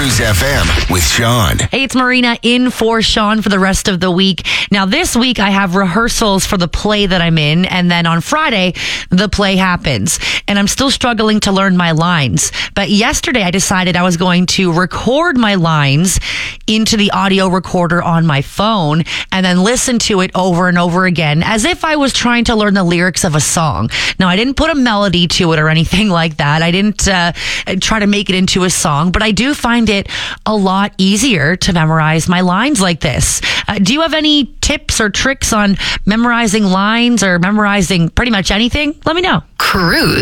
Cruise FM with Sean. Hey, it's Marina in for Sean for the rest of the week. Now, this week I have rehearsals for the play that I'm in, and then on Friday, the play happens. And I'm still struggling to learn my lines. But yesterday I decided I was going to record my lines into the audio recorder on my phone and then listen to it over and over again as if I was trying to learn the lyrics of a song. Now, I didn't put a melody to it or anything like that. I didn't try to make it into a song, but I do find it a lot easier to memorize my lines like this. Do you have any tips or tricks on memorizing lines or memorizing pretty much anything? Let me know. Cruise.